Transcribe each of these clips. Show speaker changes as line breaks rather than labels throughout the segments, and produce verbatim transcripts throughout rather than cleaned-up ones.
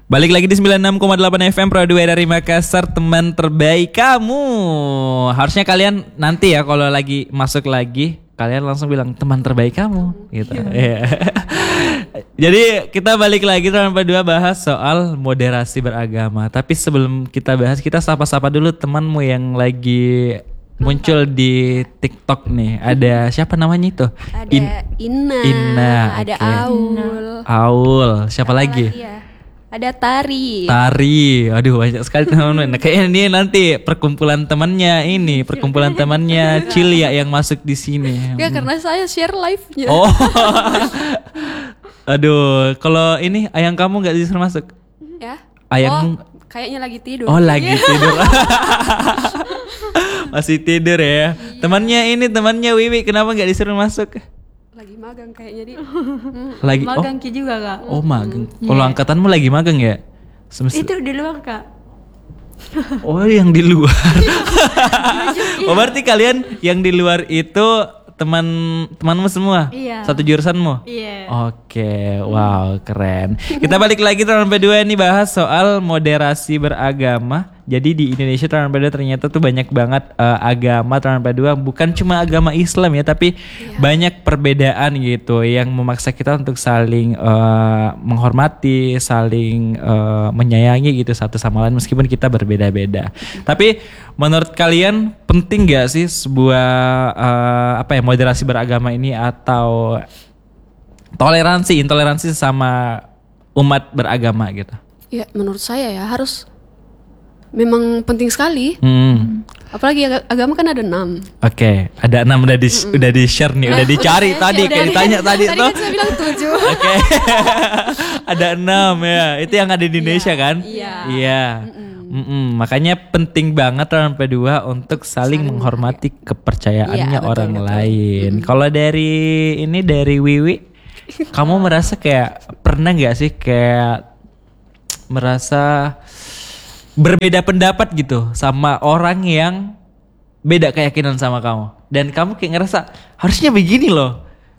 Balik lagi di sembilan puluh enam koma delapan F M Pro dua dari Makassar, teman terbaik kamu. Harusnya kalian nanti ya kalau lagi masuk lagi, kalian langsung bilang teman terbaik kamu gitu. Yeah. Jadi kita balik lagi teman berdua bahas soal moderasi beragama. Tapi sebelum kita bahas, kita sapa-sapa dulu temanmu yang lagi muncul di TikTok nih. Ada siapa namanya itu?
Ada
In-
Ina,
Ina,
ada
okay.
Aul.
Aul, siapa
Apa
lagi?
ya? Ada Tari.
Tari, aduh banyak sekali teman-teman. Nah, kayaknya ini nanti perkumpulan temannya ini, perkumpulan temannya Cilia yang masuk di sini.
Ya karena saya share live-nya.
Oh, aduh, kalau ini ayang kamu nggak disuruh masuk?
Ya.
Ayang,
oh, kayaknya lagi tidur.
oh lagi
Iya.
tidur, masih tidur ya. Temannya ini, temannya Wiwi, kenapa nggak disuruh masuk?
Lagi magang kayaknya di.
Lagi,
Magang
oh,
Ki juga kak.
oh magang. Kalau angkatanmu lagi magang ya? Semester-
Itu di luar kak.
Oh yang di luar. Oh berarti kalian yang di luar itu teman temanmu semua?
Iya.
Satu jurusanmu?
Iya.
Oke, wow keren. Kita balik lagi teman berdua nih bahas soal moderasi beragama. Jadi di Indonesia teman berdua ternyata tuh banyak banget uh, agama teman berdua, bukan cuma agama Islam ya, tapi
Iya.
banyak perbedaan gitu yang memaksa kita untuk saling uh, menghormati, saling uh, menyayangi gitu satu sama lain meskipun kita berbeda-beda. Tapi menurut kalian penting gak sih sebuah uh, apa ya moderasi beragama ini atau toleransi, intoleransi sama umat beragama gitu?
Ya menurut saya ya harus. Memang penting sekali.
Hmm.
Apalagi ag- agama kan ada enam.
Oke, okay. Ada enam udah di udah di share nih, udah dicari tadi kayak ditanya tadi
Tadi
tuh.
kan saya bilang tujuh.
Oke. Ada enam ya. Itu yang ada di Indonesia kan?
Iya.
Iya. Mm-mm. Makanya penting banget orang berdua untuk saling,
Saling
menghormati kepercayaannya
Iya, betul,
orang
betul.
lain. Kalau dari ini dari Wiwi, kamu merasa kayak pernah nggak sih kayak merasa berbeda pendapat gitu sama orang yang beda keyakinan sama kamu, dan kamu kayak ngerasa harusnya begini loh?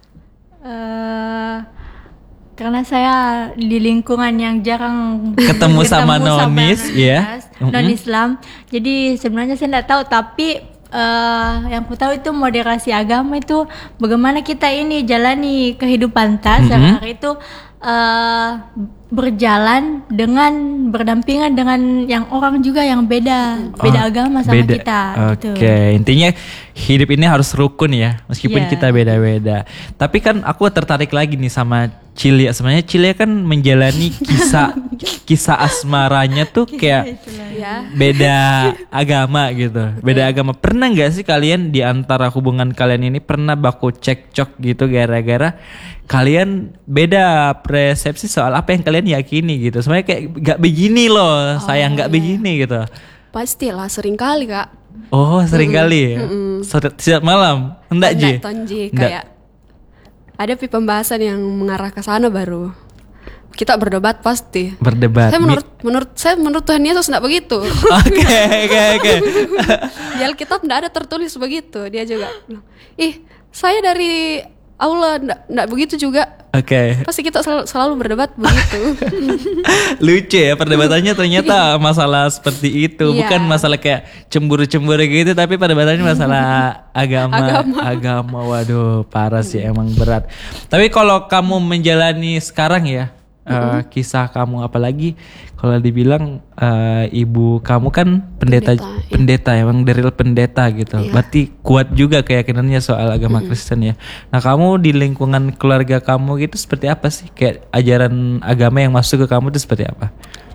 Eh, karena saya di lingkungan yang jarang
Ketemu sama nonis, ya.
non
Mm-mm.
Islam, jadi sebenarnya saya tidak tahu. Tapi eh, yang ku tahu itu moderasi agama itu bagaimana kita ini jalani kehidupan tas
Mm-mm.
sehari itu eh, berjalan dengan berdampingan dengan yang orang juga yang beda beda
Oh,
agama sama
beda.
kita
Oke,
gitu.
intinya hidup ini harus rukun ya, meskipun
Iya.
kita beda-beda. Tapi kan aku tertarik lagi nih sama Cilia. Sebenarnya Cilia kan menjalani kisah kisah asmaranya tuh kayak
Ya.
beda agama gitu, beda agama. Pernah nggak sih kalian di antara hubungan kalian ini pernah baku cekcok gitu gara-gara kalian beda persepsi soal apa yang kalian yakini gitu? Sebenarnya kayak nggak begini loh, sayang nggak begini gitu.
Pastilah sering kali kak.
Oh sering kali. Setiap setiap malam, enggak Ji?
Enggak, Tonji,
Enggak.
kayak ada pi pembahasan yang mengarah ke sana baru kita berdebat pasti.
Berdebat.
Saya menurut menurut saya menurut Tuhan Yesus enggak begitu.
Oke oke oke.
Di Alkitab enggak ada tertulis begitu. Dia juga bilang, ih saya dari Allah enggak, enggak begitu juga.
Oke.
Pasti kita selalu, selalu berdebat begitu.
Lucu ya perdebatannya ternyata masalah seperti itu,
Iya.
bukan masalah kayak cemburu-cemburu gitu, tapi perdebatannya masalah agama.
Agama.
Agama, waduh parah sih, emang berat. Tapi kalau kamu menjalani sekarang ya, eh, kisah kamu apalagi kalau dibilang eh, ibu kamu kan pendeta,
Pendeta, iya.
pendeta emang dari pendeta gitu.
Iya.
Berarti kuat juga keyakinannya soal agama Kristen ya. Nah, kamu di lingkungan keluarga kamu gitu seperti apa sih? Kayak ajaran agama yang masuk ke kamu itu seperti apa?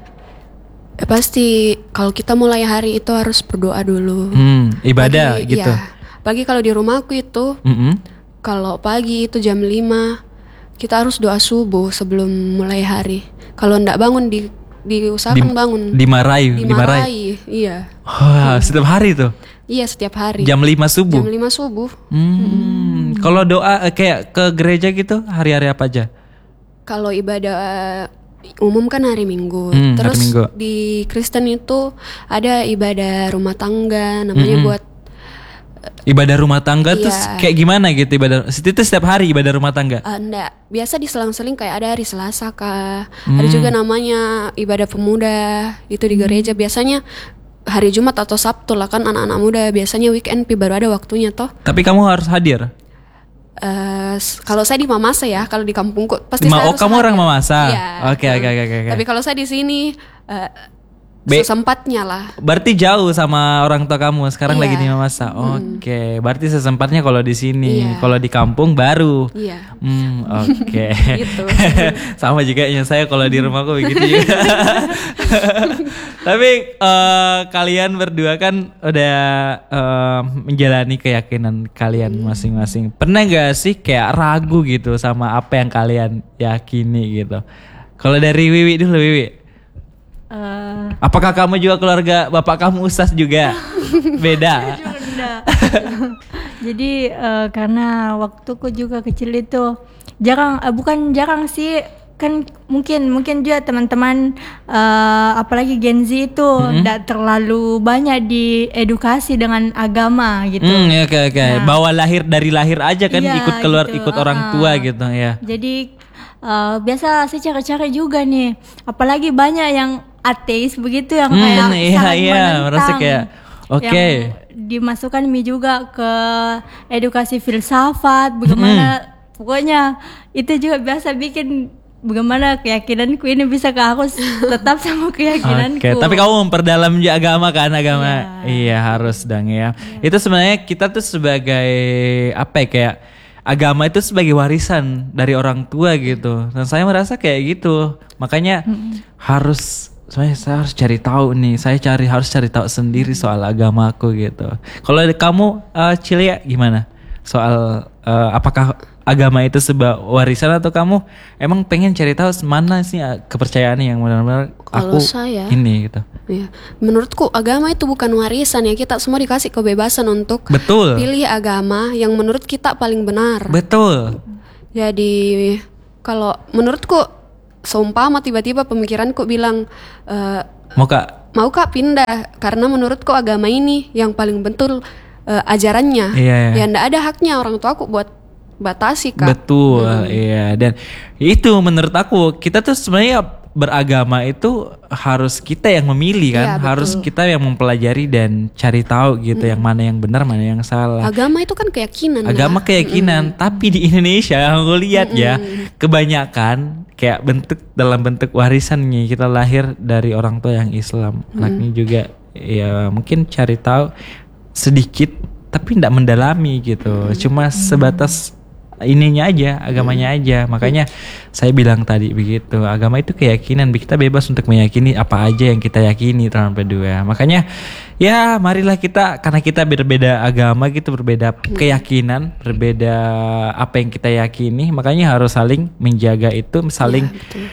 Ya, pasti kalau kita mulai hari itu harus berdoa dulu.
Hmm, ibadah
Pagi,
gitu.
iya. Pagi kalau di rumahku itu
Mm-mm.
kalau pagi itu jam lima kita harus doa subuh sebelum mulai hari. Kalau ndak bangun di diusahakan
Dim-
bangun.
Dimarahi, dimarahi.
Dimarahi. Iya.
Wah, setiap hari tuh.
Iya setiap hari.
Jam lima subuh.
Jam lima subuh.
Hmm. Kalau doa eh, kayak ke gereja gitu hari-hari apa aja?
Kalau ibadah eh, umum kan hari Minggu.
Hmm, hari
Terus
Minggu.
di Kristen itu ada ibadah rumah tangga namanya
Mm-mm.
buat
Ibadah rumah tangga tuh
Iya.
kayak gimana gitu ibadah? Siti tuh setiap hari ibadah rumah tangga.
Uh, enggak, biasa diselang-seling kayak ada hari Selasa kah.
Hmm.
Ada juga namanya ibadah pemuda itu di gereja. Biasanya hari Jumat atau Sabtu lah kan anak-anak muda. Biasanya weekend pi baru ada waktunya toh.
Tapi kamu harus hadir.
Uh, s- kalau saya di Mamasa ya, kalau di kampungku pasti
Ma-
saya
oh,
harus
kamu
hadir.
orang Mamasa?
Iya.
Oke, oke, oke, oke, oke.
Tapi kalau saya di sini uh,
Be-
sesempatnya lah.
Berarti jauh sama orang tua kamu sekarang
Iya.
lagi di Mamasa. Oke, berarti sesempatnya kalau di sini,
Iya.
kalau di kampung baru.
Iya.
Hmm, oke.
Gitu.
Sama juga ya saya kalau di rumahku begitu juga. Tapi eh, kalian berdua kan udah eh, menjalani keyakinan kalian masing-masing. Pernah gak sih kayak ragu gitu sama apa yang kalian yakini gitu? Kalau dari Wiwi dulu, Wiwi.
Eh,
Apakah kamu juga keluarga bapak kamu ustaz juga? Beda.
Enggak. Jadi eh, karena waktuku juga kecil itu jarang, eh, bukan jarang sih, kan mungkin mungkin juga teman-teman eh, apalagi Gen Z itu tidak terlalu banyak diedukasi dengan agama gitu.
Hmm, ya, oke oke. Bawa lahir dari lahir aja kan
Iya,
ikut keluar
gitu.
ikut orang
Ah.
tua gitu ya.
Jadi eh, biasa saya cari-cari juga nih, apalagi banyak yang ateis begitu yang
Hmm,
kayak
iya,
sangat
iya,
menentang.
merasa kayak, oke.
Yang dimasukkan mi juga ke edukasi filsafat, bagaimana pokoknya itu juga biasa bikin bagaimana keyakinanku ini bisa ke harus tetap sama keyakinanku.
Oke, tapi kamu memperdalam juga agama kan agama. Iya, harus dong ya. Itu sebenarnya kita tuh sebagai apa ya kayak agama itu sebagai warisan dari orang tua gitu. Dan saya merasa kayak gitu. Makanya harus saya, saya harus cari tahu nih. Saya cari harus cari tahu sendiri soal agamaku gitu. Kalau kamu uh, Cilia gimana? Soal uh, apakah agama itu sebuah warisan atau kamu emang pengen cari tahu mana sih uh, kepercayaan yang benar-benar
Kalau
aku
saya-
ini gitu.
Ya, menurutku agama itu bukan warisan ya, kita semua dikasih kebebasan untuk
Betul.
pilih agama yang menurut kita paling benar.
Betul.
Jadi kalau menurutku seumpama tiba-tiba pemikiranku bilang eh,
Mau Kak?
mau kak pindah karena menurutku agama ini yang paling betul eh, ajarannya.
Iya, iya.
Ya ndak ada haknya orang tuaku buat batasi kak.
Betul, iya. Dan itu menurut aku kita tuh sebenarnya beragama itu harus kita yang memilih kan,
Iya, betul.
harus kita yang mempelajari dan cari tahu gitu yang mana yang benar, mana yang salah.
Agama itu kan keyakinan.
Agama
ya.
keyakinan, tapi di Indonesia aku lihat ya kebanyakan kayak bentuk dalam bentuk warisan nih kita lahir dari orang tua yang Islam, anaknya juga ya mungkin cari tahu sedikit tapi tidak mendalami gitu, cuma sebatas ininya aja, agamanya aja. Makanya saya bilang tadi begitu, agama itu keyakinan, kita bebas untuk meyakini apa aja yang kita yakini terang berdua. Makanya ya marilah kita, karena kita berbeda agama gitu, berbeda keyakinan, berbeda apa yang kita yakini, makanya harus saling menjaga itu, saling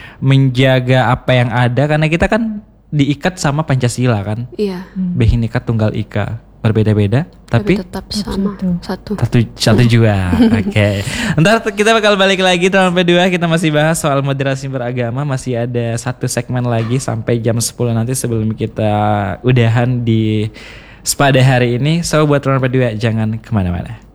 menjaga apa yang ada, karena kita kan diikat sama Pancasila kan.
Iya.
Bhinneka Tunggal Ika, berbeda-beda
Tapi
tapi
tetap sama satu.
satu satu juga. Oke. Ntar kita bakal balik lagi tahun kedua, kita masih bahas soal moderasi beragama, masih ada satu segmen lagi sampai jam sepuluh nanti sebelum kita udahan di Spada hari ini. So buat tahun kedua jangan kemana-mana.